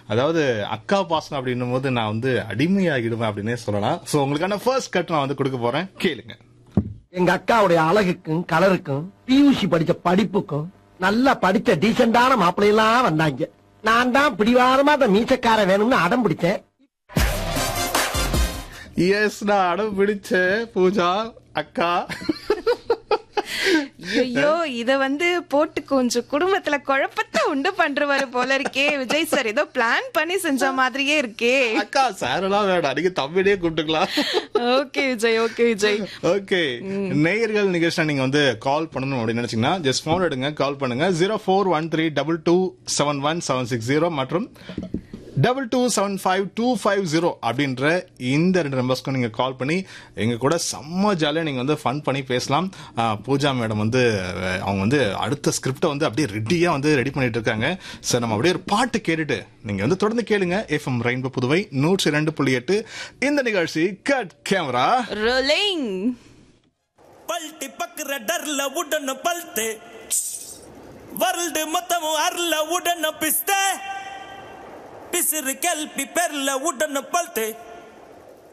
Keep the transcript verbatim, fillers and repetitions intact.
அதாவது அக்கா பாசம் அப்படின்னும் போது நான் வந்து அடிமையாகிடுவேன் அப்படின்னே சொல்லலாம். சோ உங்களுக்கான ஃபர்ஸ்ட் கட் நான் வந்து கொடுக்க போறேன், கேளுங்க. எங்க அக்காவுடைய அழகுக்கும் கலருக்கும் பியூசி படிச்ச படிப்புக்கும் நல்லா படிச்ச டீசென்டான மாப்பிள்ளையெல்லாம் வந்தாங்க. நான் தான் பிடிவாதமா அந்த மீசக்கார வேணும்னு அடம் பிடிச்சேன். எஸ், நான் அடம் பிடிச்சேன் பூஜா அக்கா. ஐயோ, இத வந்து போட்டு கொஞ்சம் குடும்பத்துல குழப்பத்தை உண்டு பண்றவரு போல இருக்கே விஜய் சார். ஏதோ பிளான் பண்ணி செஞ்ச மாதிரியே இருக்கே. அக்கா சார் எல்லாம் வேண்டாம், நீங்க தம்பினே கூப்பிட்டுக்கலாம். Okay Vijay, okay Vijay. Okay, நேயர்கள் நிகழ்ச்சியை நீங்க வந்து கால் பண்ணணும் அப்படின்னு நினைச்சீங்கன்னா ஜஸ்ட் போன் எடுங்க, கால் பண்ணுங்க. Zero four one three double two seven one seven six zero மற்றும் double two seven five two five zero அப்படின்ற இந்த ரெண்டு நம்பர்ஸ்க்கும் நீங்க கால் பண்ணி எங்க கூட செம்ம ஜாலியா நீங்க வந்து ஃபன் பண்ணி பேசலாம். பூஜா மேடம் வந்து அவங்க வந்து அடுத்த ஸ்கிரிப்டை வந்து அப்படியே ரெடியா வந்து ரெடி பண்ணிட்டு இருக்காங்க. சார் நம்ம அப்படியே ஒரு பாட்டு கேட்டுட்டு நீங்க வந்து தொடர்ந்து கேளுங்க. எஃப்எம் ரெயின்போ புதுவை நூற்றி இரண்டு புள்ளி எட்டு. இந்த நிகழ்ச்சி கட் கேமரா ரோலிங். பல்ட்டி பக்குற டர்ல உடன பல்ட்டு வருல்டு மொத்தமும் அர்ல உடன பிஸ்த பிசிறு கெல்பி பெர்ல உடன பல்ட்டு